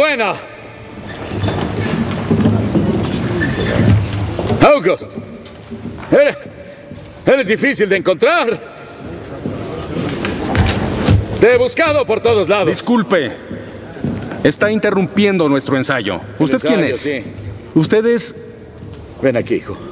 ¡Enhorabuena! August, eres difícil de encontrar. Te he buscado por todos lados. Disculpe. Está interrumpiendo nuestro ensayo. ¿Usted quién es? Sí. Usted es... Ven aquí, hijo.